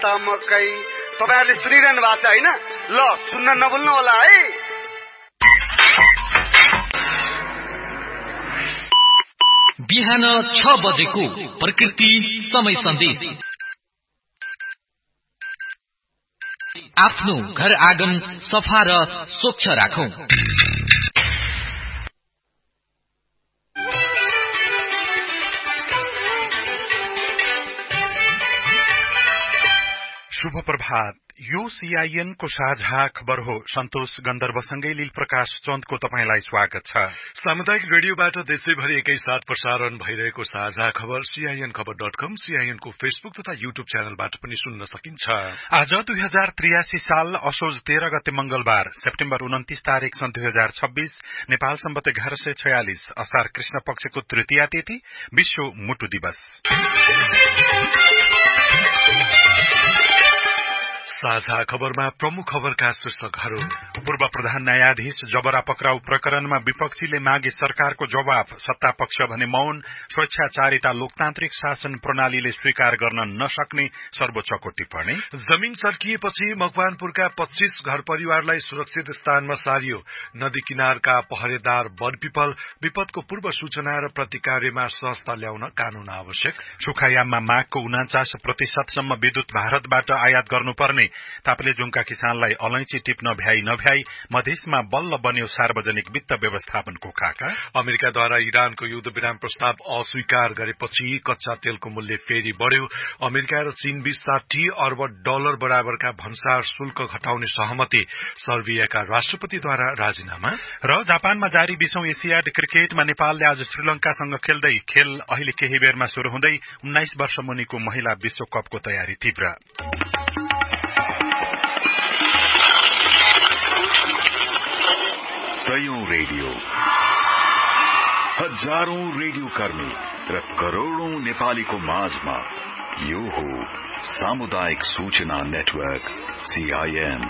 तमकै तपाईहरुले सुनिरहनु भएको छ हैन? ल सुन्न नभुल्नु होला है। बिहान 6 बजेको प्रकृति समय सन्देश। आफ्नो घर आँगन सफा र स्वच्छ राखौं। शुभ प्रभात। यो सीआईएन को साझा खबर हो। सन्तोष गन्धर्वसँगै लील प्रकाश चन्दको तपाईलाई स्वागत छ। सामुदायिक रेडियोबाट देशैभरि एकैसाथ प्रसारण भइरहेको साझा खबर CINखबर.com, CIN को फेसबुक तथा युट्युब च्यानलबाट पनि सुन्न सकिन्छ। आज 2083 साल असोज 13 गते मंगलबार, सेप्टेम्बर 29 तारिक सन् 2026, नेपाल सम्बत 1146, असार कृष्ण पक्षको तृतीया तिथि, विश्व मुटु दिवस। साझा खबरमा प्रमुख खबरका शीर्षकहरू। पूर्व प्रधान न्यायाधीश जबरा पक्राउ प्रकरणमा विपक्षीले मागे सरकारको जवाफ, सत्ता पक्ष भने मौन, स्वेच्छाचारिता लोकतान्त्रिक शासन प्रणालीले स्वीकार गर्न नसक्ने सर्वोच्चको टिप्पणी। जमीन सर्किएपछि मकवानपुरका 25 घर परिवारलाई सुरक्षित स्थानमा सारियो। नदी किनारका पहरेदार वनपिपल, विपदको पूर्व सूचना र प्रतिकार्यमा सहजता ल्याउन कानून आवश्यक। सुखायाममा मागको 49% विद्युत भारतबाट आयात गर्नुपर्ने, ताप्लेजुङका किसानलाई अलैँची टिप्न नभ्याई मधेसमा बल्ल बन्यो सार्वजनिक वित्त व्यवस्थापनको खाका। अमेरिकाद्वारा इरानको युद्ध विराम प्रस्ताव अस्वीकार गरेपछि कच्चा तेलको मूल्य फेरि बढ्यो। अमेरिका र चीन बीच $60 अर्ब बराबरका भन्सार शुल्क घटाउने सहमति। सर्बियाका राष्ट्रपतिद्वारा राजीनामा। र जापानमा जारी 20औं एसियाड क्रिकेटमा नेपालले आज श्रीलंकासँग खेल्दै खेल अहिले केही बेरमा शुरू हुँदै 19 वर्ष मुनिको महिला विश्वकपको तयारी तीव्र। सयौं रेडियो, हजारौं रेडियो कर्मी र करोड़ौं नेपालीको माझमा यो हो सामुदायिक सूचना नेटवर्क CIN।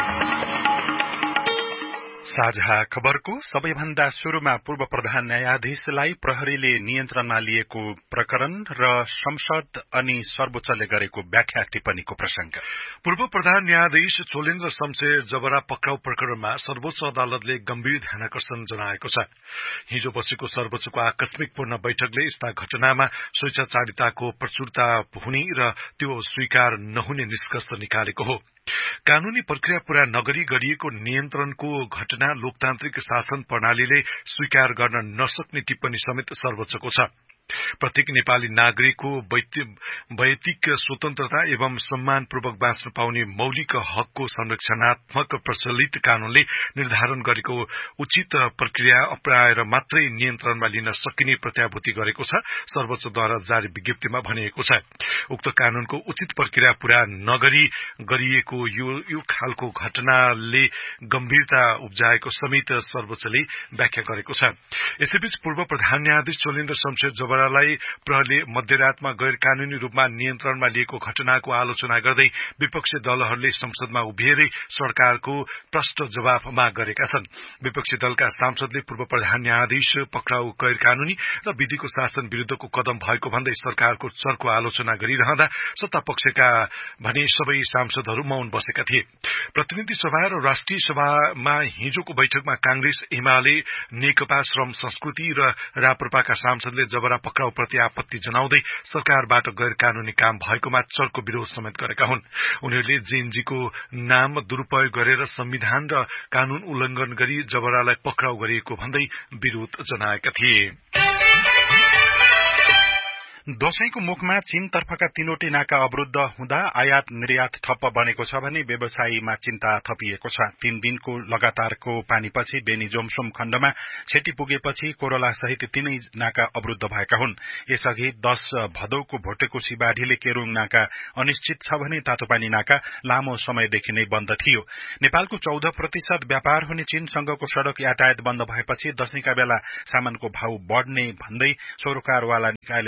साझा खबरको सबैभन्दा शुरूमा पूर्व प्रधान न्यायाधीशलाई प्रहरीले नियन्त्रणमा लिएको प्रकरण र संसद अनि सर्वोच्चले गरेको व्याख्या टिप्पणीको प्रसंग। पूर्व प्रधान न्यायाधीश चोलेन्द्र शमशेर जबरा पक्राउ प्रकरणमा सर्वोच्च अदालतले गम्भीर ध्यानाकर्षण जनाएको छ। हिजो बसेको सर्वोच्चको आकस्मिक पूर्ण बैठकले यस्ता घटनामा स्वेच्छाचारिताको प्रचुरता हुने र त्यो स्वीकार नहुने निष्कर्ष निकालेको हो। कानूनी प्रक्रिया पूरा नगरी गरिएको नियन्त्रणको घटना लोकतान्त्रिक शासन प्रणालीले स्वीकार गर्न नसक्ने टिप्पणी समेत सर्वोच्चको छ। प्रत्येक नेपाली नागरिकको वैयक्तिक स्वतन्त्रता एवं सम्मानपूर्वक बाँच्न पाउने मौलिक हकको संरक्षणात्मक प्रचलित कानूनले निर्धारण गरेको उचित प्रक्रिया अपनाएर मात्रै नियन्त्रणमा लिन सकिने प्रत्याभूति गरेको छ। सर्वोच्चद्वारा जारी विज्ञप्तिमा भनिएको छ, उक्त कानूनको उचित प्रक्रिया पूरा नगरी गरिएको यो खालको घटनाले गम्भीरता उब्जाएको समेत सर्वोच्चले व्याख्या गरेको छ। यसैबीच पूर्व प्रधान न्यायाधीश चोलेन्द्र शमशेर जबरालाई प्रहरीले मध्यरातमा गैर कानूनी रूपमा नियन्त्रणमा लिएको घटनाको आलोचना गर्दै विपक्षी दलहरूले संसदमा उभिएरै सरकारको प्रष्ट जवाफ माग गरेका छन्। विपक्षी दलका सांसदले पूर्व प्रधान न्यायाधीश पक्राउ गैर कानूनी र विधिको शासन विरुद्धको कदम भएको भन्दै सरकारको चर्को आलोचना गरिरहँदा सत्ता पक्षका भने सबै सांसदहरू मौन बसेका थिए। प्रतिनिधि सभा र राष्ट्रिय सभामा हिजोको बैठकमा कांग्रेस, एमाले, नेकपा श्रम संस्कृति र राप्रपाका सांसदले जबरा पक्राउ प्रति आपत्ति जनाउँदै सरकारबाट गैर कानूनी काम भएकोमा चर्को विरोध समेत गरेका हुन्। उनीहरूले जेएनजीको नाम दुरूपयोग गरेर संविधान र कानून उल्लंघन गरी जबरालाई पक्राउ गरिएको भन्दै विरोध जनाएका थिए। दशैंको मुखमा चीन तर्फका 3वटै नाका अवरुद्ध हुँदा आयात निर्यात ठप्प बनेको छ भने व्यवसायीमा चिन्ता थपिएको छ। 3 दिनको लगातारको पानीपछि बेनी जोमसोम खण्डमा क्षति पुगेपछि कोरोला सहित 3 नाका अवरुद्ध भएका हुन्। यसअघि 10 भदौको भोटेकोशी बाढीले केरुङ नाका अनिश्चित छ भने तातोपानी नाका लामो समयदेखि नै बन्द थियो। नेपालको 14% व्यापार हुने चीनसँगको सड़क यातायात बन्द भएपछि दशैंका बेला सामानको भाव बढ्ने भन्दै सरोकारवाला निकायले सरकार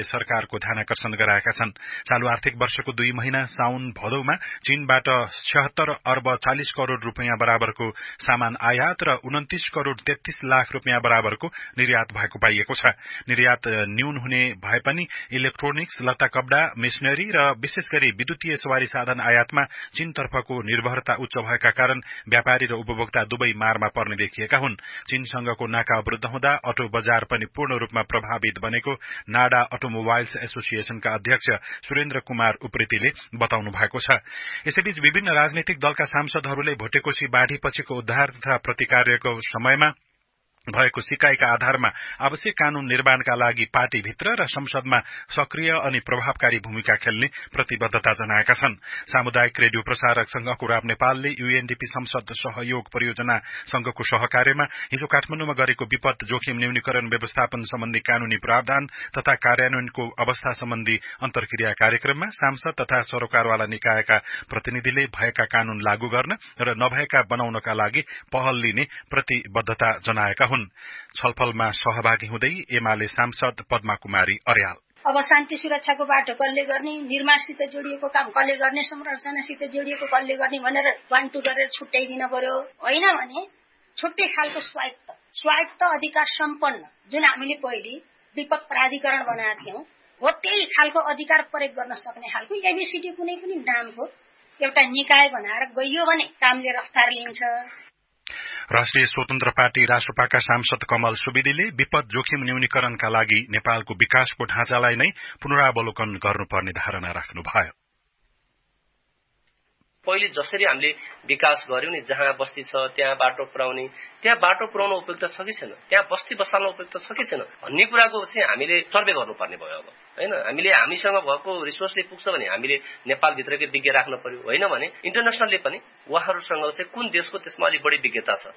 सरकारको ध्यानाकर्षण गराएका छन्। चालू आर्थिक वर्षको 2 महिना साउन भदौमा चीनबाट 76 अर्ब 40 करोड़ रुपियाँ बराबरको सामान आयात र 29 करोड़ 33 लाख रुपियाँ बराबरको निर्यात भएको पाइएको छ। निर्यात न्यून हुने भए पनि इलेक्ट्रोनिक्स, लत्ता कपडा, मेसिनरी र विशेष गरी विद्युतीय सवारी साधन आयातमा चीनतर्फको निर्भरता उच्च भएका कारण व्यापारी र उपभोक्ता दुवै मारमा पर्ने देखिएका हुन्। चीनसँगको नाका अवरुद्ध हुँदा अटो बजार पनि पूर्ण रूपमा प्रभावित बनेको नाडा अटोमोबाइल्स एसोसिएशनका अध्यक्ष सुरेन्द्र कुमार उप्रेतीले बताउनु भएको छ। यसैबीच विभिन्न राजनैतिक दलका सांसदहरूले भोटेकोशी बाढ़ीपछिको उद्धार तथा प्रतिकार्यको समयमा भएको सिकाइका आधारमा आवश्यक कानून निर्माणका लागि पार्टीभित्र र संसदमा सक्रिय अनि प्रभावकारी भूमिका खेल्ने प्रतिबद्धता जनाएका छन्। सामुदायिक रेडियो प्रसारक संघ कुराब नेपालले यूएनडीपी संसद सहयोग परियोजना संघको सहकार्यमा हिजो काठमाडौँमा गरेको विपद जोखिम न्यूनीकरण व्यवस्थापन सम्बन्धी कानूनी प्रावधान तथा कार्यान्वयनको अवस्था सम्बन्धी अन्तर्क्रिया कार्यक्रममा सांसद तथा सरोकारवाला निकायका प्रतिनिधिले भएका कानून लागू गर्न र नभएका बनाउनका लागि पहल लिने प्रतिबद्धता जनाएका हुन्। छलफलमा सहभागी हुँदै एमाले सांसद पद्मा कुमारी अर्याल अब शान्ति सुरक्षाको बाटो कसले गर्ने, निर्माणसित जोडिएको काम कसले गर्ने, संरचनासित जोडिएको कसले गर्ने भनेर 1-2 गरेर छुट्याइदिन पर्यो। होइन भने छुट्टै खालको स्वायत्त अधिकार सम्पन्न जुन हामीले पहिले विपद प्राधिकरण बनाएका थियौं हो त्यही खालको अधिकार प्रयोग गर्न सक्ने खालको एबीसीडी कुनै पनि नामको एउटा निकाय बनाएर गइयो भने कामले रफ्तार लिन्छ। राष्ट्रिय स्वतन्त्र पार्टी राष्ट्रपाका सांसद कमल सुवेदीले विपद जोखिम न्यूनीकरणका लागि नेपालको विकासको ढाँचालाई नै पुनरावलोकन गर्नुपर्ने धारणा राख्नुभयो। पहिले जसरी हामीले विकास गर्यौं नि, जहाँ बस्ती छ त्यहाँ बाटो पुर्याउने, त्यहाँ बाटो पुर्याउन उपयुक्त छ कि छैन, त्यहाँ बस्ती बसाल्न उपयुक्त छ कि छैन भन्ने कुराको चाहिँ हामीले सर्वे गर्नुपर्ने भयो। अब हैन, हामीले हामीसँग भएको रिसोर्सले पुग्छ भने हामीले नेपालभित्रकै विज्ञ राख्न पर्यो। होइन भने इन्टरनेशनलले पनि उहाँहरूसँग चाहिँ कुन देशको त्यसमा अलि बढी विज्ञता छ।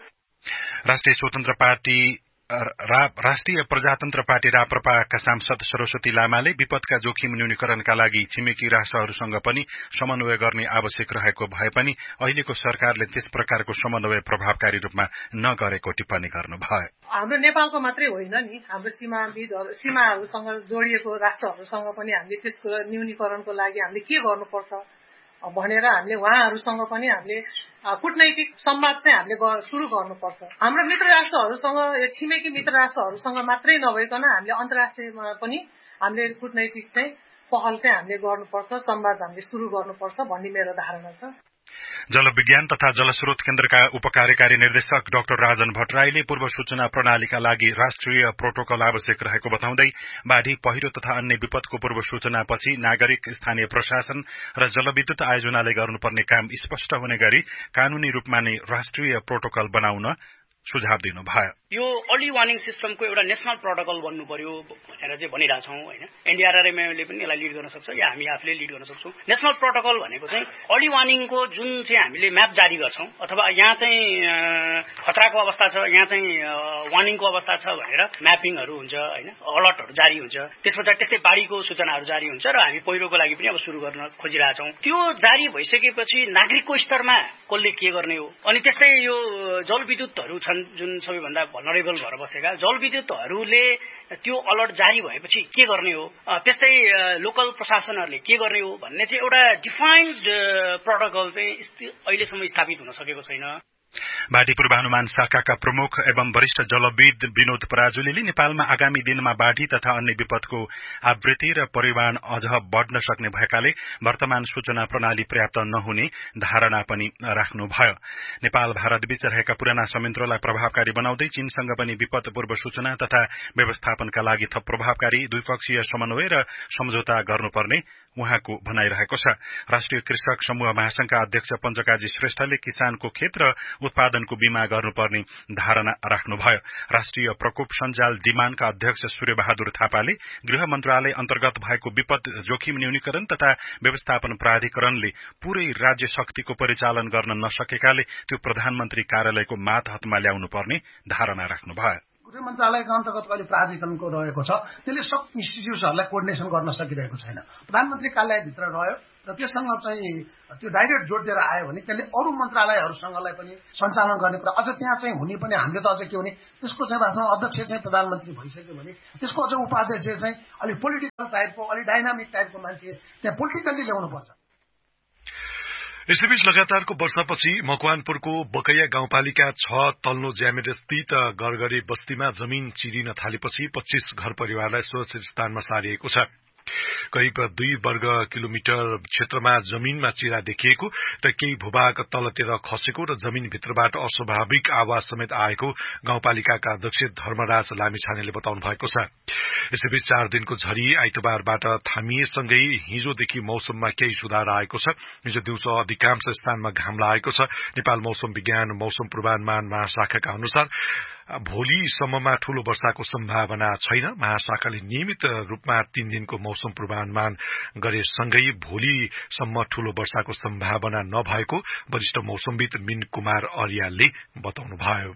राष्ट्रिय प्रजातन्त्र पार्टी राप्रपाका सांसद सरस्वती लामाले विपदका जोखिम न्यूनीकरणका लागि छिमेकी राष्ट्रहरूसँग पनि समन्वय गर्ने आवश्यक रहेको भए पनि अहिलेको सरकारले त्यस प्रकारको समन्वय प्रभावकारी रूपमा नगरेको टिप्पणी गर्नुभयो। हाम्रो नेपालको मात्रै होइन नि, हाम्रो सीमाहरूसँग जोडिएको राष्ट्रहरूसँग पनि हामीले त्यसको न्यूनीकरणको लागि हामीले के गर्नुपर्छ भनेर हामीले उहाँहरूसँग पनि हामीले कूटनैतिक संवाद चाहिँ हामीले सुरु गर्नुपर्छ। हाम्रो मित्र राष्ट्रहरूसँग, छिमेकी मित्र राष्ट्रहरूसँग मात्रै नभइकन हामीले अन्तर्राष्ट्रियमा पनि हामीले कूटनैतिक चाहिँ पहल चाहिँ हामीले गर्नुपर्छ, संवाद हामीले सुरु गर्नुपर्छ भन्ने मेरो धारणा छ। जलविज्ञान तथा जलस्रोत केन्द्रका उपकार्यकारी निर्देशक डाक्टर राजन भट्टराईले पूर्व सूचना प्रणालीका लागि राष्ट्रिय प्रोटोकल आवश्यक रहेको बताउँदै बाढ़ी, पहिरो तथा अन्य विपदको पूर्व सूचनापछि नागरिक, स्थानीय प्रशासन र जलविद्युत आयोजनाले गर्नुपर्ने काम स्पष्ट हुने गरी कानूनी रूपमा नै राष्ट्रिय प्रोटोकल बनाउन सुझाव दिनुभयो। यो अर्ली वार्निङ सिस्टमको एउटा नेशनल प्रोटोकल बन्नु पर्यो भनेर चाहिँ भनिरहेछौँ। होइन, एनडीआरआरएमले पनि यसलाई लिड गर्न सक्छ या हामी आफूले लिड गर्न सक्छौँ। नेशनल प्रोटोकल भनेको चाहिँ अर्ली वार्निङको जुन चाहिँ हामीले म्याप जारी गर्छौँ अथवा यहाँ चाहिँ खतराको अवस्था छ, यहाँ चाहिँ वार्निङको अवस्था छ भनेर म्यापिङहरू हुन्छ, होइन, अलर्टहरू जारी हुन्छ। त्यसपछि त्यस्तै बाढीको सूचनाहरू जारी हुन्छ र हामी पहिरोको लागि पनि अब सुरु गर्न खोजिरहेछौँ। त्यो जारी भइसकेपछि नागरिकको स्तरमा कसले के गर्ने हो, अनि त्यस्तै यो जलविद्युतहरू छन् जुन सबैभन्दा भलनरेबल भएर बसेका जलविद्युतहरूले त्यो अलर्ट जारी भएपछि के गर्ने हो, त्यस्तै लोकल प्रशासनहरूले के गर्ने हो भन्ने चाहिँ एउटा डिफाइन्ड प्रोटोकल चाहिँ अहिलेसम्म स्थापित हुन सकेको छैन। बाढ़ी पूर्वानुमान शाखाका प्रमुख एवं वरिष्ठ जलविद विनोद पराजुलीले नेपालमा आगामी दिनमा बाढ़ी तथा अन्य विपदको आवृत्ति र परिमाण अझ बढ्न सक्ने भएकाले वर्तमान सूचना प्रणाली पर्याप्त नहुने धारणा पनि राख्नुभयो। नेपाल भारत बीच रहेका पुराना संयन्त्रलाई प्रभावकारी बनाउँदै चीनसँग पनि विपद पूर्व सूचना तथा व्यवस्थापनका लागि थप प्रभावकारी द्विपक्षीय समन्वय र सम्झौता गर्नुपर्ने उहाँको भनाइरहेको छ। राष्ट्रिय कृषक समूह महासंघका अध्यक्ष पञ्चकाजी श्रेष्ठले किसानको खेत र उत्पादनको बीमा गर्नुपर्ने धारणा राख्नुभयो। राष्ट्रिय प्रकोप सञ्जाल डिमानका अध्यक्ष सूर्यबहादुर थापाले गृह मन्त्रालय अन्तर्गत भएको विपद जोखिम न्यूनीकरण तथा व्यवस्थापन प्राधिकरणले पूरै राज्य शक्तिको परिचालन गर्न नसकेकाले त्यो प्रधानमन्त्री कार्यालयको मातहतमा ल्याउनुपर्ने धारणा राख्नुभयो। गृह मन्त्रालयको अन्तर्गत अहिले प्राधिकरणको रहेको छ, त्यसले सब इन्स्टिट्युट्सहरूलाई कोर्डिनेसन गर्न सकिरहेको छैन। प्रधानमन्त्री कार्यालयभित्र रह्यो र त्योसँग चाहिँ त्यो डाइरेक्ट जोडिएर आयो भने त्यसले अरू मन्त्रालयहरूसँगलाई पनि सञ्चालन गर्ने कुरा अझ त्यहाँ चाहिँ हुने पनि हामीले त अझ के हुने त्यसको चाहिँ आफ्नो अध्यक्ष चाहिँ प्रधानमन्त्री भइसक्यो भने त्यसको अझ उपाध्यक्ष चाहिँ अलिक पोलिटिकल टाइपको अलिक डाइनामिक टाइपको मान्छे त्यहाँ पोलिटिकल्ली ल्याउनुपर्छ। यसैबीच लगातारको वर्षापछि मकवानपुरको बकैया गाउँपालिका 6 तल्लो ज्यामेर स्थित गरगरे बस्तीमा जमिन चिरिन थालेपछि 25 घर परिवारलाई सुरक्षित स्थानमा सारिएको छ। करिब 2 वर्ग किलोमिटर क्षेत्रमा जमिनमा चिरा देखिएको र केही भूभाग तलतिर खसेको र जमिनभित्रबाट अस्वाभाविक आवाज समेत आएको गाउँपालिकाका अध्यक्ष धर्मराज लामिछानेले बताउनु भएको छ। यसैबीच 4 दिनको झरी आइतबारबाट थामिएसँगै हिजोदेखि मौसममा केही सुधार आएको छ। हिजो दिउँसो अधिकांश स्थानमा घाम लागेको छ। नेपाल मौसम विज्ञान मौसम पूर्वानुमान महाशाखाका अनुसार भोलिसम्ममा ठूलो वर्षाको सम्भावना छैन। महाशाखाले नियमित रूपमा 3 दिनको मौसम पूर्वानुमान गरेसँगै भोलिसम्म ठूलो वर्षाको सम्भावना नभएको वरिष्ठ मौसमविद मिन कुमार अर्यालले बताउनुभयो।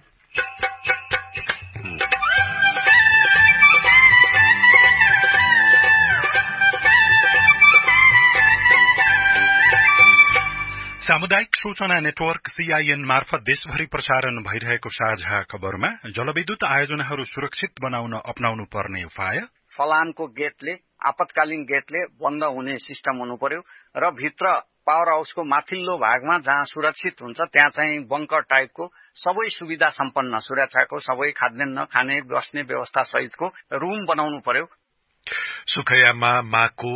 सामुदायिक सूचना नेटवर्क सीआईएन मार्फत देशभरि प्रसारण भइरहेको साझा खबरमा जलविद्युत आयोजनाहरू सुरक्षित बनाउन अपनाउनु पर्ने उपाय, फलामको गेटले आपतकालीन गेटले बन्द हुने सिस्टम हुनु पर्यो र भित्र पावर हाउसको माथिल्लो भागमा जहाँ सुरक्षित हुन्छ त्यहाँ चाहिँ बंकर टाइपको सबै सुविधा सम्पन्न सुरक्षाको सबै खाद्यान्न खाने बस्ने व्यवस्था सहितको रूम बनाउनु पर्यो। सुखैयामा माघको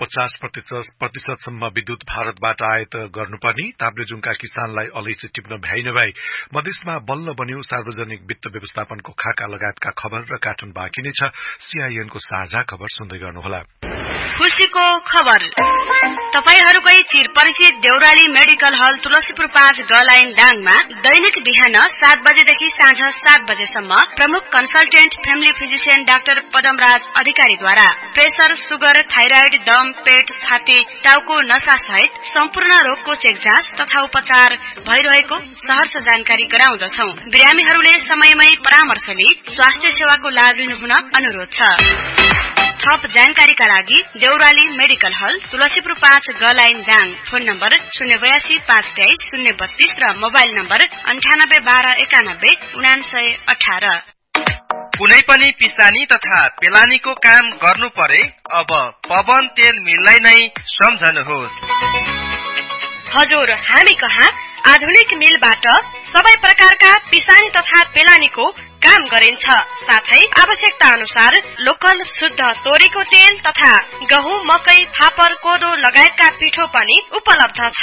49% विद्युत भारतबाट आयात गर्नुपर्ने, ताप्लेजुङका किसानलाई अलैँची टिप्न भ्याइ नभई मधेसमा बल्ल बन्यो सार्वजनिक वित्त व्यवस्थापनको खाका लगायतका खबर र कार्टुन बाँकी नै छ। सीआईएनको साझा खबर सुन्दै गर्नुहोला। खुशीको खबर तपाईहरुकै चिरपरिचित देउराली मेडिकल हल तुलसीपुर 5 गलाइन डाङमा दैनिक बिहान 7 बजेदेखि साँझ 7 बजेसम्म प्रमुख consultant family physician doctor Padamraj अधिकारीद्वारा प्रेसर, सुगर, थाइराइड, दम, पेट, छाती, टाउको नसा सहित सम्पूर्ण रोगको चेक जाँच तथा उपचार भइरहेको सहर्ष जानकारी गराउँदछौं। बिरामीहरूले समयमै परामर्श लिई स्वास्थ्य सेवाको लाभ लिनुहुन अनुरोध छ। थप जानकारीका लागि देउराली मेडिकल हल तुलसीपुर 5 गलाइन डाङ, फोन नम्बर 082 523 032 र मोबाइल नम्बर 9812919918। कुनै पनि पिसानी तथा पेलानीको काम गर्नु परे अब पवन तेल मिललाई नै सम्झनुहोस्। हजुर, हामी कहाँ आधुनिक मिलबाट सबै प्रकारका पिसानी तथा पेलानीको काम गरिन्छ। साथै आवश्यकता अनुसार लोकल शुद्ध तोरीको तेल तथा गहुँ, मकै, फापर, कोदो लगायतका पिठो पनि उपलब्ध छ।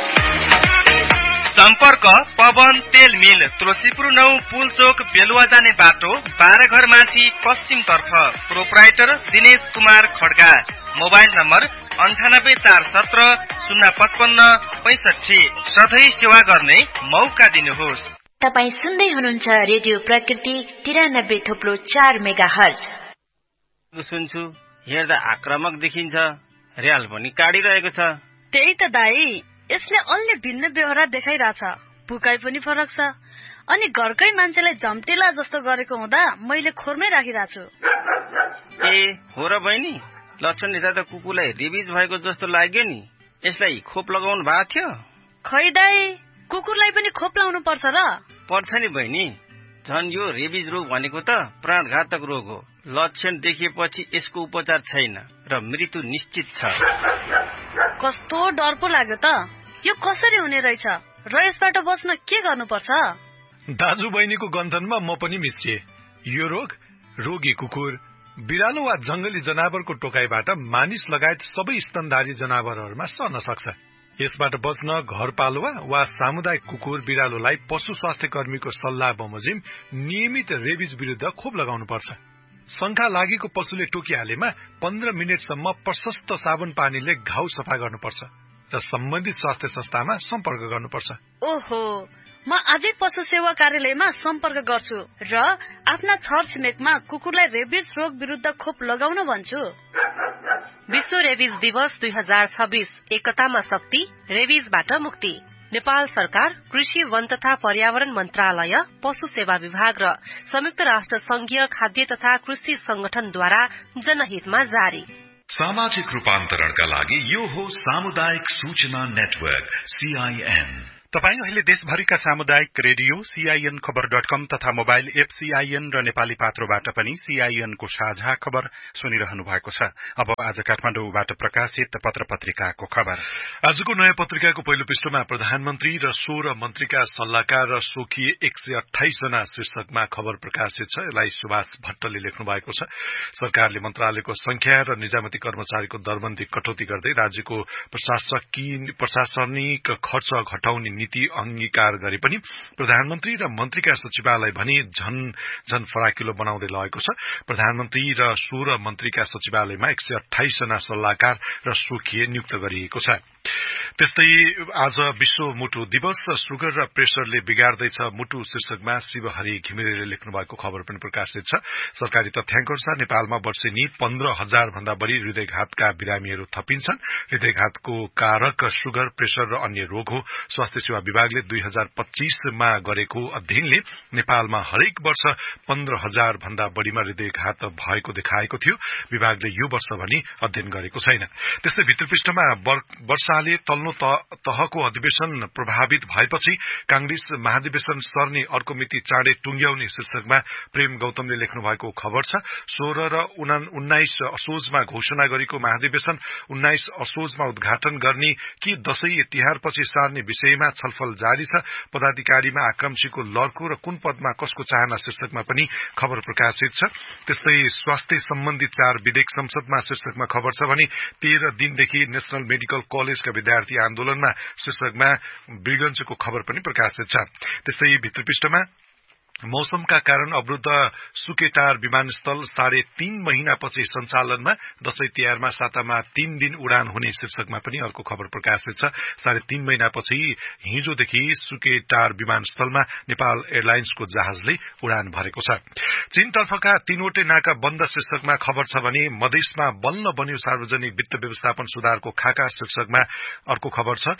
सम्पर्क पवन तेल मिल, तुलसीपुर 9 पुल चोक बेलुवा जाने बाटो 12 घर माथि पश्चिम तर्फ। Proprietor Dinesh Kumar Kharga. Mobile number 984170 055 65। सधैँ सेवा गर्ने मौका दिनुहोस्। तपाईं सुन्दै हुनुहुन्छ रेडियो प्रकृति 93.4 मेगाहर्ज। सुन्छु, हेर्दा आक्रामक देखिन्छ, र्याल पनि काडिरहेको छ। त्यही त दाई, यसले अन्य भिन्न व्यवहार देखाइरहेछ, भुकाइ पनि फरक छ अनि घरकै मान्छेलाई झम्टेला जस्तो गरेको हुँदा मैले खोरमै राखिरहेको छु। ए हो र बहिनी, लक्षण हेर्दा त कुकुरलाई रेबिज भएको जस्तो लाग्यो नि। यसलाई खोप लगाउनु भएको थियो? खै दाई, कुकुरलाई पनि खोप लाउनु पर्छ र? पर्छ नि बहिनी, झन् यो रेबिज रोग भनेको त प्राणघातक रोग हो। लक्षण देखिएपछि यसको उपचार छैन र मृत्यु निश्चित छ। कस्तो डर पो लाग्यो त, यो कसरी हुने रहेछ र यसबाट बच्न के गर्नुपर्छ? दाजु बहिनीको गन्थनमा म पनि मिसिए। यो रोग रोगी कुकुर, बिरालो वा जंगली जनावरको टोकाइबाट मानिस लगायत सबै स्तनधारी जनावरहरूमा सर्न सक्छ। यसबाट बच्न घरपालुवा वा सामुदायिक कुकुर बिरालोलाई पशु स्वास्थ्य कर्मीको सल्लाह बमोजिम नियमित रेबिज विरुद्ध खोप लगाउनु पर्छ। शंका लागेको पशुले टोकिहालेमा 15 मिनेटसम्म प्रशस्त साबुन पानीले घाउ सफा गर्नुपर्छ र सम्बन्धित स्वास्थ्य संस्थामा सम्पर्क गर्नुपर्छ। ओहो, म आजै पशु सेवा कार्यालयमा सम्पर्क गर्छु र आफ्ना छरछिमेकमा कुकुरलाई रेबिज रोग विरुद्ध खोप लगाउन भन्छु। विश्व रेबिज दिवस 2026, एकतामा शक्ति, रेबिजबाट मुक्ति। नेपाल सरकार, कृषि, वन तथा पर्यावरण मन्त्रालय, पशु सेवा विभाग र संयुक्त राष्ट्र संघीय खाद्य तथा कृषि संगठनद्वारा जनहितमा जारी। सामाजिक रूपान्तरणका लागि यो हो सामुदायिक सूचना नेटवर्क CIN। तपाईं अहिले देशभरिका सामुदायिक रेडियो CIN खबर.com तथा मोबाइल एप CIN र नेपाली पात्रोबाट पनि CIN को साझा खबर सुनिरहनु भएको छ। अब आज काठमाडौँबाट प्रकाशित पत्र-पत्रिकाको खबर। आजको नयाँ पत्रिकाको पहिलो पृष्ठमा प्रधानमन्त्री र 16 मन्त्रीका सल्लाहकार र सोखिए 128 जना शीर्षकमा खबर प्रकाशित छ। यसलाई सुभाष भट्टले लेख्नु भएको छ। सरकारले मन्त्रालयको संख्या र निजामती कर्मचारीको दरबन्दी कटौती गर्दै राज्यको प्रशासनिक खर्च घटाउने नीति अंगीकार गरे पनि प्रधानमन्त्री र मन्त्रीका सचिवालय भनी झन फराकिलो बनाउँदै लगेको छ। प्रधानमन्त्री र 16 मन्त्रीका सचिवालयमा 128 जना सल्लाहकार र सोखिए नियुक्त गरिएको छ। त्यस्तै आज विश्व मुटु दिवस। सुगर र प्रेसरले बिगार्दैछ मुटु शीर्षकमा शिवहरि घिमिरेले लेख्नु भएको खबर पनि प्रकाशित छ। सरकारी तथ्याङ्क अनुसार नेपालमा वर्षेनी 15,000 भन्दा बढ़ी हृदयघातका बिरामीहरू थपिन्छन्। हृदयघातको कारक सुगर, प्रेसर र अन्य रोग हो। स्वास्थ्य सेवा विभागले 2025 मा गरेको अध्ययनले नेपालमा हरेक वर्ष 15,000 भन्दा बढ़ीमा हृदयघात भएको देखाएको थियो। विभागले यो वर्ष भनी अध्ययन गरेको छैन। त्यस्तै भित्र पृष्ठमा वर्षाले तल्लो तहको अधिवेशन प्रभावित भएपछि कांग्रेस महाधिवेशन सर्ने अर्को मिति चाँडै टुंग्याउने शीर्षकमा प्रेम गौतमले लेख्नु भएको खबर छ। 16 र 19 असोजमा घोषणा गरेको महाधिवेशन 19 असोजमा उद्घाटन गर्ने कि दशैं तिहारपछि सार्ने विषयमा छलफल जारी छ। पदाधिकारीमा आकांक्षीको लड्को र कुन पदमा कसको चाहना शीर्षकमा पनि खबर प्रकाशित छ। त्यस्तै स्वास्थ्य सम्बन्धी 4 विधेयक संसदमा शीर्षकमा खबर छ भने 13 दिनदेखि नेशनल मेडिकल कलेजका विद्यार्थी आन्दोलनमा शीर्षकमा वीरगञ्जको खबर पनि प्रकाशित छ। त्यस्तै भित्र पृष्ठमा मौसमका कारण अवरुद्ध सुकेटार विमानस्थल 3.5 महिनापछि सञ्चालनमा। दशैं तिहारमा सातामा 3 दिन उडान हुने शीर्षकमा पनि अर्को खबर प्रकाशित छ। 3.5 महिनापछि हिजोदेखि सुकेटार विमानस्थलमा नेपाल एयरलाइन्सको जहाजले उडान भरेको छ। चीनतर्फका 3वटै नाका बन्द शीर्षकमा खबर छ भने मधेसमा बल्ल बन्यो सार्वजनिक वित्त व्यवस्थापन सुधारको खाका शीर्षकमा अर्को खबर छ।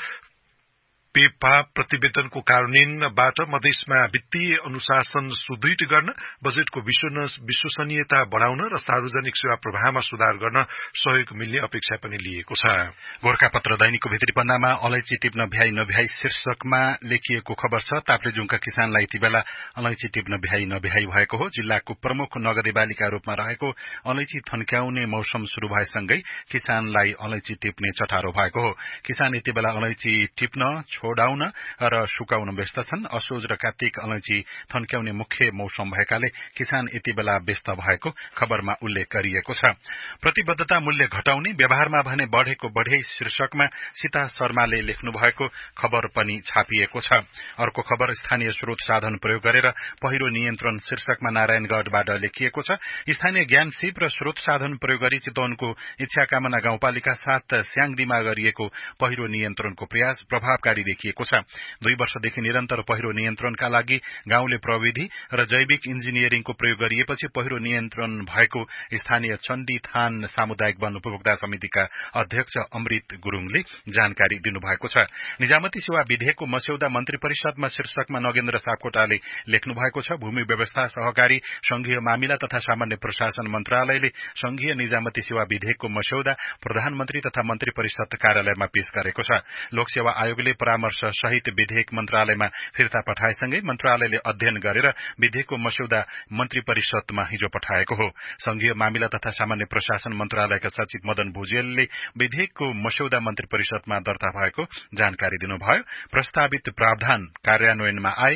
पेपा प्रतिवेदनको कार्यान्वयनबाट मधेसमा वित्तीय अनुशासन सुदृढ गर्न, बजेटको विश्वसनीयता बढ़ाउन र सार्वजनिक सेवा प्रवाहमा सुधार गर्न सहयोग मिल्ने अपेक्षा पनि लिएको छ। गोरखापत्र दैनिकको भित्री पन्नामा अलैँची टिप्न भ्याई नभ्याई शीर्षकमा लेखिएको खबर छ। ताप्लेजुङका किसानलाई यति बेला अलैँची टिप्न भ्याई नभ्याई भएको हो। जिल्लाको प्रमुख नगदे बालिका रूपमा रहेको अलैँची थन्क्याउने मौसम शुरू भएसँगै किसानलाई अलैँची टिप्ने चटारो भएको हो। किसान यति बेला अलैँची टिप्न, छोडाउन र सुकाउन व्यस्त छन्। असोज र कार्तिक अलैँची थन्क्याउने मुख्य मौसम भएकाले किसान यति बेला व्यस्त भएको खबरमा उल्लेख गरिएको छ। प्रतिबद्धता मूल्य घटाउने, व्यवहारमा भने बढ़ेको बढ़े शीर्षकमा सीता शर्माले लेख्नु भएको खबर पनि छापिएको छ। अर्को खबर स्थानीय स्रोत साधन प्रयोग गरेर पहिरो नियन्त्रण शीर्षकमा नारायणगढ़बाट लेखिएको छ। स्थानीय ज्ञान सिप र स्रोत साधन प्रयोग गरी चितवनको इच्छाकामना गाउँपालिका 7 स्याङदीमा गरिएको पहिरो नियन्त्रणको प्रयास प्रभावकारी देखिएको छ। 2 वर्षदेखि निरन्तर पहिरो नियन्त्रणका लागि गाउँले प्रविधि र जैविक इन्जिनियरिङको प्रयोग गरिएपछि पहिरो नियन्त्रण भएको स्थानीय चण्डी थान सामुदायिक वन उपभोक्ता समितिका अध्यक्ष अमृत गुरुङले जानकारी दिनुभएको छ। निजामती सेवा विधेयकको मस्यौदा मन्त्री परिषदमा शीर्षकमा नगेन्द्र सापकोटाले लेख्नु भएको छ। भूमि व्यवस्था, सहकारी, संघीय मामिला तथा सामान्य प्रशासन मन्त्रालयले संघीय निजामती सेवा विधेयकको मस्यौदा प्रधानमन्त्री तथा मन्त्री परिषद कार्यालयमा पेश गरेको छ। लोकसेवा आयोगले परामर्श सहित विधेयक मन्त्रालयमा फिर्ता पठाएसँगै मन्त्रालयले अध्ययन गरेर विधेयकको मस्यौदा मन्त्री परिषदमा हिजो पठाएको हो। संघीय मामिला तथा सामान्य प्रशासन मन्त्रालयका सचिव मदन भुजेलले विधेयकको मस्यौदा मन्त्री परिषदमा दर्ता भएको जानकारी दिनुभयो। प्रस्तावित प्रावधान कार्यान्वयनमा आए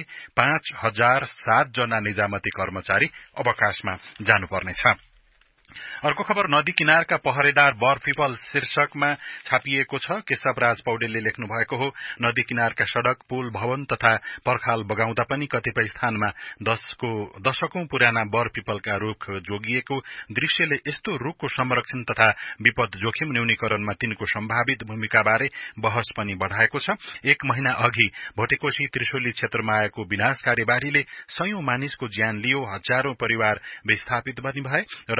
5,007 जना निजामती कर्मचारी अवकाशमा जानुपर्नेछ। अर्को खबर नदी किनारका पहरेदार बर पिपल शीर्षकमा छापिएको छ। केशवराज पौडेलले लेख्नु भएको हो। नदी किनारका सड़क, पुल, भवन तथा पर्खाल बगाउँदा पनि कतिपय स्थानमा दशकौं पुराना बर पिपलका रूख जोगिएको दृश्यले यस्तो रूखको संरक्षण तथा विपद जोखिम न्यूनीकरणमा तिनको सम्भावित भूमिकाबारे बहस पनि बढ़ाएको छ। 1 महिना अघि भोटेकोशी त्रिशुली क्षेत्रमा आएको विनाशकारी बाढ़ीले सयौं मानिसको ज्यान लियो, हजारौं परिवार विस्थापित पनि भए र अर्बौं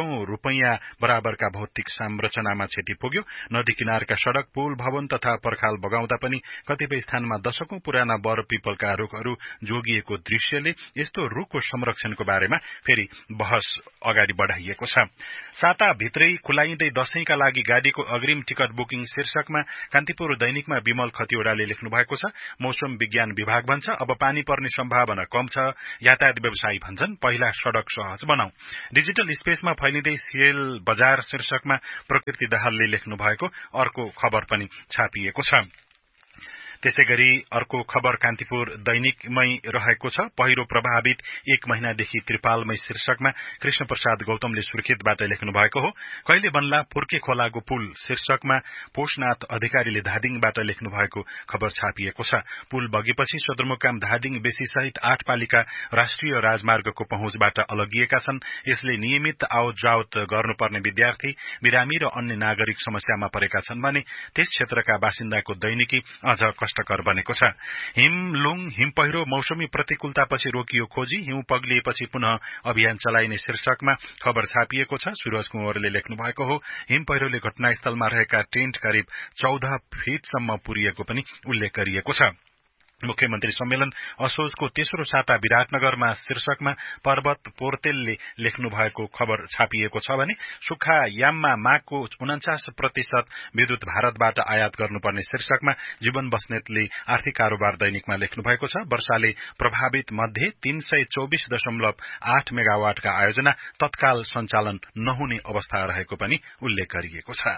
रुपैयाँ बराबरका भौतिक संरचनामा क्षति पुग्यो। नदी किनारका सड़क, पुल, भवन तथा पर्खाल बगाउँदा पनि कतिपय स्थानमा दशकौं पुराना बर पिपलका रुखहरू जोगिएको दृश्यले यस्तो रुखको संरक्षणको बारेमा फेरि बहस अगाडि बढ़ाइएको छ। साताभित्रै खुलाइँदै दशैंका लागि गाडीको अग्रिम टिकट बुकिङ शीर्षकमा कान्तिपुर दैनिकमा विमल खतिवड़ाले लेख्नु भएको छ। मौसम विज्ञान विभाग भन्छ अब पानी पर्ने सम्भावना कम छ। यातायात व्यवसायी भन्छन् पहिला सड़क सहज बनाऊ। डिजिटल स्पेसमा फैलिँदै सेल बजार शीर्षकमा प्रकृति दाहालले लेख्नु भएको अर्को खबर पनि छापिएको छ। त्यसैगरी अर्को खबर कान्तिपुर दैनिकमै रहेको छ। पहिरो प्रभावित 1 महिनादेखि त्रिपालमै शीर्षकमा कृष्ण प्रसाद गौतमले सुर्खेतबाट लेख्नु भएको हो। कहिले बन्ला पुर्के खोलाको पुल शीर्षकमा पोषनाथ अधिकारीले धादिङबाट लेख्नु भएको खबर छापिएको छ। पुल बगेपछि सदरमुकाम धादिङ बेसी सहित 8 पालिका राष्ट्रिय राजमार्गको पहुँचबाट अलगिएका छन्। यसले नियमित आवत जावत गर्नुपर्ने विद्यार्थी, बिरामी र अन्य नागरिक समस्यामा परेका छन् भने त्यस क्षेत्रका बासिन्दाको दैनिकी अझ कष्टकर बनेको छ। हिम पहिरो मौसमी प्रतिकूलतापछि रोकियो खोजी, हिउँ पग्लिएपछि पुनः अभियान चलाइने शीर्षकमा खबर छापिएको छ। सूरज कुँवरले लेख्नु भएको हो। हिम पहिरोले घटनास्थलमा रहेका टेन्ट करिब 14 फिटसम्म पुरिएको पनि उल्लेख गरिएको छ। मुख्यमन्त्री सम्मेलन असोजको तेस्रो साता विराटनगरमा शीर्षकमा पर्वत पोर्तेलले लेख्नु भएको खबर छापिएको छ भने सुक्खा याममा मागको 49% विद्युत भारतबाट आयात गर्नुपर्ने शीर्षकमा जीवन बस्नेतले आर्थिक कारोबार दैनिकमा लेख्नु भएको छ। वर्षाले प्रभावित मध्ये 324.8 मेगावाटका आयोजना तत्काल सञ्चालन नहुने अवस्था रहेको पनि उल्लेख गरिएको छ।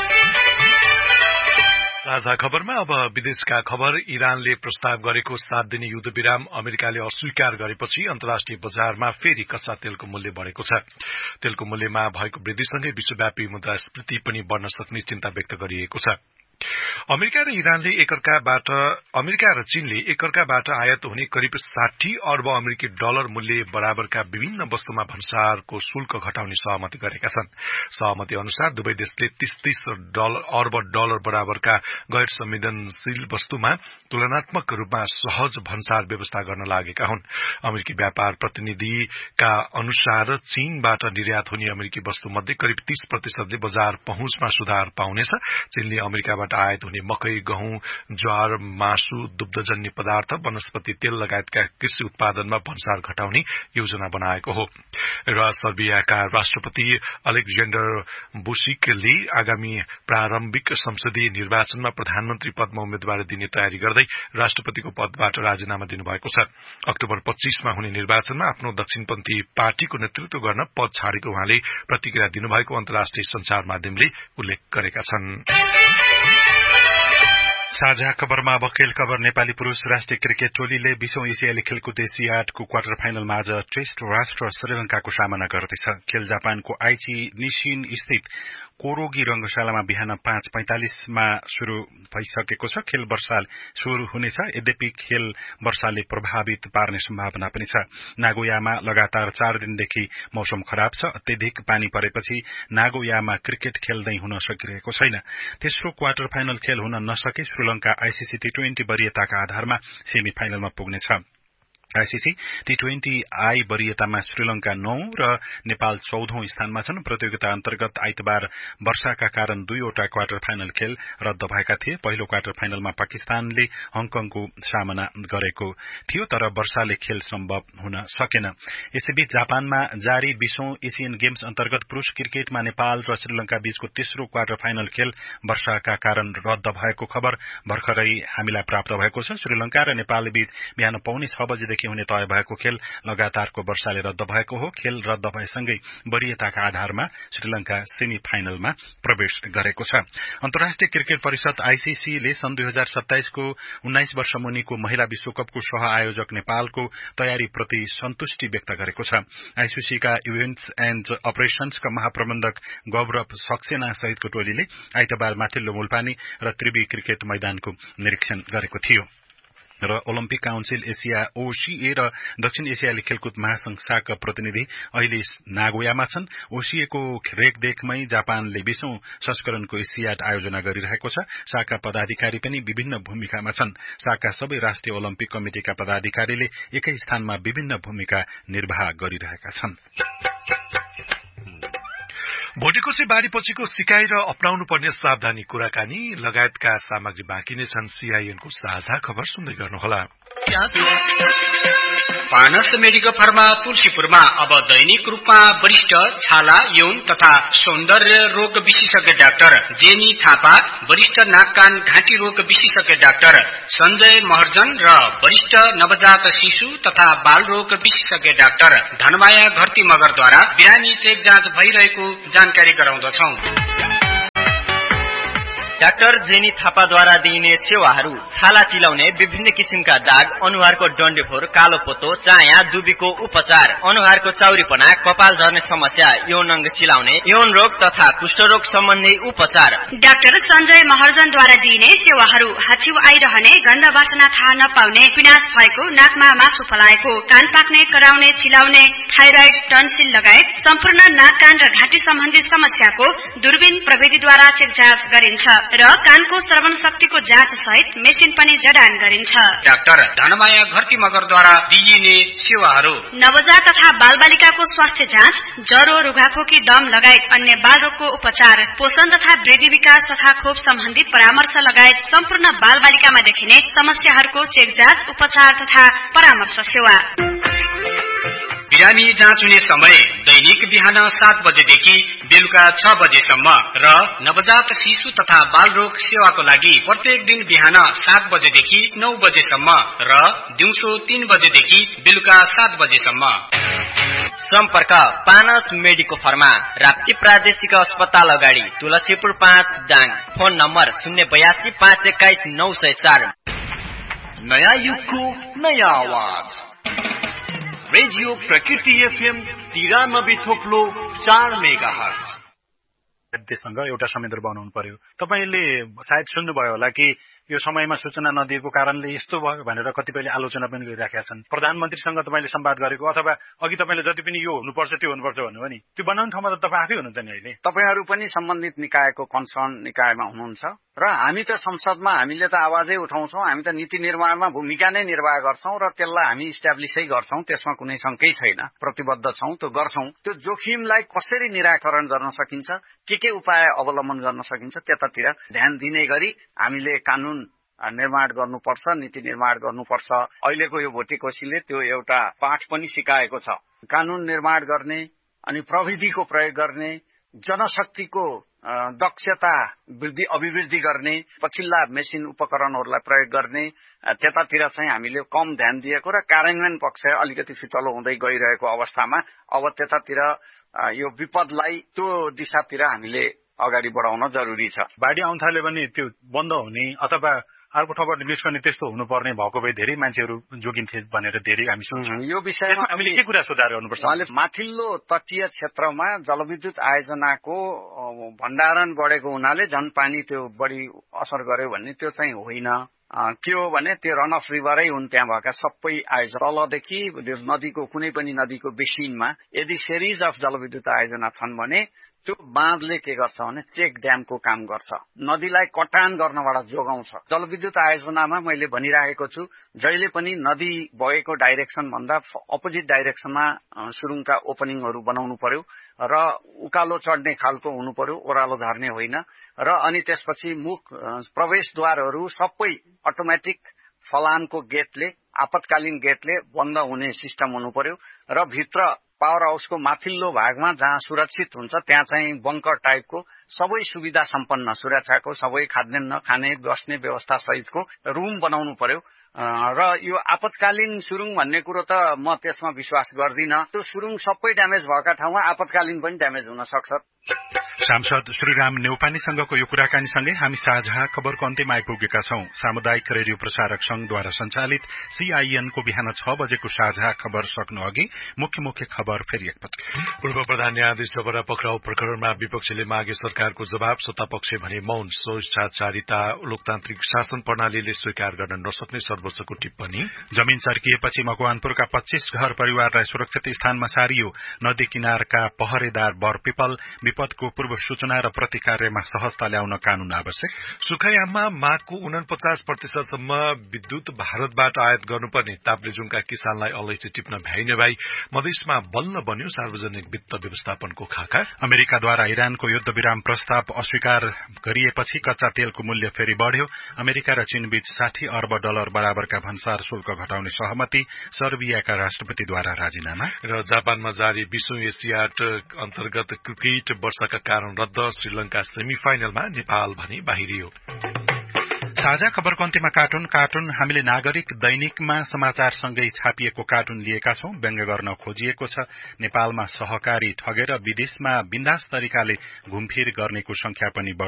साझा खबरमा अब विदेशका खबर। इरानले प्रस्ताव गरेको 7 दिने युद्ध विराम अमेरिकाले अस्वीकार गरेपछि अन्तर्राष्ट्रिय बजारमा फेरि कच्चा तेलको मूल्य बढेको छ। तेलको मूल्यमा भएको वृद्धिसँगै विश्वव्यापी मुद्रास्फीति पनि बढ्न सक्ने चिन्ता व्यक्त गरिएको छ। अमेरिका र चीनले एकअर्काबाट आयात हुने करिब 60 अर्ब अमेरिकी डलर मूल्य बराबरका विभिन्न वस्तुमा भन्सारको शुल्क घटाउने सहमति गरेका छन्। सहमति अनुसार दुवै देशले 30 अर्ब डलर बराबरका गैर संवेदनशील वस्तुमा तुलनात्मक रूपमा सहज भन्सार व्यवस्था गर्न लागेका हुन्। अमेरिकी व्यापार प्रतिनिधिका अनुसार चीनबाट निर्यात हुने अमेरिकी वस्तु मध्ये करिब 30% बजार पहुँचमा सुधार पाउनेछ। चीनले अमेरिकाबाट आयात हुने मकै, गहुँ, ज्वार, मासु, दुग्धजन्य पदार्थ, वनस्पति तेल लगायतका कृषि उत्पादनमा भन्सार घटाउने योजना बनाएको हो। र सर्बियाका राष्ट्रपति अलेक्जेन्डर बुसिकले आगामी प्रारम्भिक संसदीय निर्वाचनमा प्रधानमन्त्री पदमा उम्मेदवारी दिने तयारी गर्दै राष्ट्रपतिको पदबाट राजीनामा दिनुभएको छ। अक्टोबर 25 मा हुने निर्वाचनमा आफ्नो दक्षिणपन्थी पार्टीको नेतृत्व गर्न पद छाडेको उहाँले प्रतिक्रिया दिनुभएको अन्तर्राष्ट्रिय संचार माध्यमले उल्लेख गरेका छन्। साझा खबरमा अब खेल खबर। नेपाली पुरूष राष्ट्रिय क्रिकेट टोलीले 20औं एसियाली खेलकुद एसियाडको क्वार्टर फाइनलमा आज टेस्ट राष्ट्र श्रीलंकाको सामना गर्दैछ। खेल जापानको आइची निशिन स्थित कोरोगी रंगशालामा बिहान 5:45 मा शुरू भइसकेको छ। खेल वर्षाल शुरू हुनेछ। यद्यपि खेल वर्षाले प्रभावित पार्ने सम्भावना पनि छ। नागोयामा लगातार 4 दिनदेखि मौसम खराब छ। अत्यधिक पानी परेपछि नागोयामा क्रिकेट खेल्दै हुन सकिरहेको छैन। तेस्रो क्वार्टर फाइनल खेल हुन नसके श्रीलंका आईसीसी टी20 वरियताका आधारमा सेमी फाइनलमा पुग्नेछ। आईसीसी टी20 आई वरियतामा श्रीलंका 9 र नेपाल 14औं स्थानमा छन्। प्रतियोगिता अन्तर्गत आइतबार वर्षाका कारण 2वटा क्वार्टर फाइनल खेल रद्द भएका थिए। पहिलो क्वार्टर फाइनलमा पाकिस्तानले हङकङको सामना गरेको थियो, तर वर्षाले खेल सम्भव हुन सकेन। यसैबीच जापानमा जारी 20औं एसियन गेम्स अन्तर्गत पुरूष क्रिकेटमा नेपाल र श्रीलंका बीचको तेस्रो क्वार्टर फाइनल खेल वर्षाका कारण रद्द भएको खबर भर्खरै हामीलाई प्राप्त भएको छ। श्रीलंका र नेपाल बीच बिहान 5:45 बजेदेखि हुने तय भएको खेल लगातारको वर्षाले रद्द भएको हो। खेल रद्द भएसँगै वरियताका आधारमा श्रीलंका सेमी फाइनलमा प्रवेश गरेको छ। अन्तर्राष्ट्रिय क्रिकेट परिषद आईसीसीले सन् 2027 को 19 वर्ष मुनिको महिला विश्वकपको सह आयोजक नेपालको तयारीप्रति सन्तुष्टि व्यक्त गरेको छ। आईसीसीका इभेन्ट्स एण्ड अपरेशन्सका महाप्रबन्धक गौरव सक्सेना सहितको टोलीले आइतबार माथिल्लो मुलपानी र त्रिवी क्रिकेट मैदानको निरीक्षण गरेको थियो। र ओलम्पिक काउन्सिल एसिया ओसीए र दक्षिण एसियाली खेलकुद महासंघ साका प्रतिनिधि अहिले नागोयामा छन्। ओसीएको रेखदेखमै जापानले 20औं संस्करणको एसियाड आयोजना गरिरहेको छ। साका पदाधिकारी पनि विभिन्न भूमिकामा छन्। साका सबै राष्ट्रिय ओलम्पिक कमिटिका पदाधिकारीले एकै स्थानमा विभिन्न भूमिका निर्वाह गरिरहेका छन्। भोटेकोशी बाढीपछिको सिकाइ र अपनाउनु पर्ने सावधानी कुराकानी लगायतका सामग्री बाँकी नै छन्। सीआईएनको साझा खबर सुन्दै गर्नुहोला। पानस मेडिकल फार्मा तुलसीपुरमा अब दैनिक रूपमा वरिष्ठ छाला यौन तथा सौन्दर्य रोग विशेषज्ञ डाक्टर जेनी थापा, वरिष्ठ नाक कान घाँटी रोग विशेषज्ञ डाक्टर सञ्जय महर्जन र वरिष्ठ नवजात शिशु तथा बाल रोग विशेषज्ञ डाक्टर धनमाया घरती मगरद्वारा बिरामी चेक जाँच भइरहेको जानकारी गराउँदछौं। डाक्टर जेनी थापाद्वारा दिइने सेवाहरू छाला चिलाउने, विभिन्न किसिमका दाग, अनुहारको डन्डेफोर, कालो पोतो, चाया, दुबीको उपचार, अनुहारको चाउरीपना, कपाल झर्ने समस्या, यौन अङ्ग चिलाउने, यौन रोग तथा कुष्ठरोग सम्बन्धी उपचार। डाक्टर सञ्जय महर्जनद्वारा दिइने सेवाहरू हाछिउ आइरहने, गन्ध वासना थाहा नपाउने, पिनास भएको, नाकमा मासु पलाएको, कान पाक्ने, कराउने, चिलाउने, थाइरोइड, टन्सिल लगायत सम्पूर्ण नाक कान र घाँटी सम्बन्धी समस्याको दूरबीन प्रविधिद्वारा चेक जाँच गरिन्छ र कानको श्रवण शक्तिको जाँच सहित मेसिन पनि जडान गरिन्छ। डाक्टर धनमाया घरती मगरद्वारा दिइने सेवाहरू नवजात तथा बालबालिकाको स्वास्थ्य जाँच, ज्वरो, रुघाखोकी, दम लगायत अन्य बाल रोगको उपचार, पोषण तथा वृद्धि विकास तथा खोप सम्बन्धी परामर्श लगायत सम्पूर्ण बालबालिकामा देखिने समस्याहरूको चेक जाँच, उपचार तथा परामर्श सेवा। बिरामी जाँच हुने समय दैनिक बिहान 7 बजेदेखि बेलुका 6 बजेसम्म र नवजात शिशु तथा बाल रोग सेवाको लागि प्रत्येक दिन बिहान 7 बजेदेखि 9 बजेसम्म र दिउँसो 3 बजेदेखि बेलुका 7 बजेसम्म। सम्पर्क पानस मेडिको फर्मा, राप्ती प्रादेशिक अस्पताल अगाडि, तुलसीपुर 5 दाङ। Phone number 082 521 904। नयाँ युगको नयाँ आवाज, रेडियो प्रकृति एफएम 93.4 मेगाहर्ज। त्यससँग एउटा संयन्त्र बनाउनु पर्यो। तपाईले सायद सुन्नुभयो होला कि यो समयमा सूचना नदिएको कारणले यस्तो भयो भनेर कतिपयले आलोचना पनि गरिराखेका छन्। प्रधानमन्त्रीसँग तपाईले संवाद गरेको अथवा अघि तपाईले जति पनि यो हुनुपर्छ त्यो हुनुपर्छ भन्नुभयो नि, त्यो बनाउने ठाउँमा त तपाई आफै हुनुहुन्छ नि अहिले। तपाईहरु पनि सम्बन्धित निकायको कन्सर्न निकायमा हुनुहुन्छ र हामी त संसदमा हामीले त आवाजै उठाउँछौं, हामी त नीति निर्माणमा भूमिका नै निर्वाह गर्छौं र त्यसलाई हामी इस्टाब्लिसै गर्छौं, त्यसमा कुनै शंकै छैन, प्रतिबद्ध छौं, त्यो गर्छौं। त्यो जोखिमलाई कसरी निराकरण गर्न सकिन्छ, के उपाय अवलम्बन गर्न सकिन्छ त्यतातिर ध्यान दिने गरी हामीले कानून निर्माण गर्नुपर्छ, नीति निर्माण गर्नुपर्छ। अहिलेको यो भोटेकोशीले त्यो एउटा पाठ पनि सिकाएको छ। कानून निर्माण गर्ने अनि प्रविधिको प्रयोग गर्ने, जनशक्तिको दक्षता अभिवृद्धि गर्ने, पछिल्ला मेसिन उपकरणहरूलाई प्रयोग गर्ने, त्यतातिर चाहिँ हामीले कम ध्यान दिएको र कार्यान्वयन पक्ष अलिकति फितलो हुँदै गइरहेको अवस्थामा अब त्यतातिर यो विपदलाई त्यो दिशातिर हामीले अगाडि बढाउन जरुरी छ। बाढी आउन थाल्यो भने त्यो बन्द हुने अथवा अर्को ठाउँबाट निस्कने त्यस्तो हुनुपर्ने भएको भए धेरै मान्छेहरू जोगिन्थे भनेर धेरै हामी सोच्छौं। यो विषयमा हामीले के कुरा सुधार गर्नुपर्छ? उहाँले माथिल्लो तटीय क्षेत्रमा जलविद्युत आयोजनाको भण्डारण बढेको हुनाले झन पानी त्यो बढी असर गर्यो भन्ने त्यो चाहिँ होइन। के हो भने त्यो रन अफ रिभरै हुन्, त्यहाँ भएका सबै आयोजना तलदेखि नदीको कुनै पनि नदीको बेसिनमा यदि सिरिज अफ जलविद्युत आयोजना छन् भने त्यो बाँधले के गर्छ भने चेक ड्यामको काम गर्छ, नदीलाई कटान गर्नबाट जोगाउँछ। जलविद्युत आयोजनामा मैले भनिराखेको छु, जहिले पनि नदी बगेको डाइरेक्सन भन्दा अपोजिट डाइरेक्सनमा सुरुङका ओपनिङहरू बनाउनु पर्यो र उकालो चढ्ने खालको हुनु पर्यो, ओह्रालो झर्ने होइन। र अनि त्यसपछि मुख प्रवेशद्वारहरू सबै अटोमेटिक फलानको गेटले, आपतकालीन गेटले बन्द हुने सिस्टम हुनु पर्यो र भित्र पावर हाउसको माथिल्लो भागमा जहाँ सुरक्षित हुन्छ त्यहाँ चाहिँ बंकर टाइपको सबै सुविधा सम्पन्न, सुरक्षाको सबै खाद्यान्न, खाने बस्ने व्यवस्था सहितको रूम बनाउनु पर्यो। र यो आपतकालीन सुरुङ भन्ने कुरो त म त्यसमा विश्वास गर्दिन। त्यो सुरुङ सबै ड्यामेज भएका ठाउँमा आपतकालीन पनि ड्यामेज हुन सक्छ। सांसद श्रीराम नेउपानीसँगको यो कुराकानीसँगै हामी साझा खबरको अन्त्यमा आइपुगेका छौं। सामुदायिक रेडियो प्रसारक संघद्वारा सञ्चालित सीआईएन को बिहान 6 बजेको साझा खबर सक्नु अघि मुख्य खबर फेरि एकपटक। पूर्व प्रधान न्यायाधीश जबरा पक्राउ प्रकरणमा विपक्षीले मागे सरकारको जवाब, सत्तापक्ष भने मौन। स्वेच्छाचारिता लोकतान्त्रिक शासन प्रणालीले स्वीकार गर्न नसक्ने सर्वोच्चको टिप्पणी जमीन सर्किएपछि मकवानपुरका 25 घर परिवारलाई सुरक्षित स्थानमा सारियो। नदी किनारका पहरेदार बरपिपल विपदको पूर्व सूचना र प्रतिकार्यमा सहजता ल्याउन कानून आवश्यक। सुखायाममा माघको 49% विद्युत भारतबाट आयात गर्नुपर्ने ताप्लेजुङका किसानलाई अलैँची टिप्न भ्याइने भई मधेसमा बल्ल बन्यो सार्वजनिक वित्त व्यवस्थापनको खाका। अमेरिकाद्वारा इरानको युद्ध विराम प्रस्ताव अस्वीकार गरिएपछि कच्चा तेलको मूल्य फेरि बढ्यो। अमेरिका र चीनबीच $60 अर्ब बराबरका भन्सार शुल्क घटाउने सहमति। सर्बियाका राष्ट्रपतिद्वारा राजीनामा। र जापानमा जारी विश्व एसियाड अन्तर्गत क्रिकेट वर्षाका कारण रद्द। श्रीलंका सेमिफाइनलमा नेपाल भनी बाहिरियो। साझा खबरको अन्त्यमा कार्टुन हामीले नागरिक दैनिकमा समाचारसँगै छापिएको कार्टुन लिएका छौं। व्यङ्ग गर्न खोजिएको छ नेपालमा सहकारी ठगेर विदेशमा बिन्दास तरिकाले घुमफिर गर्नेको संख्या पनि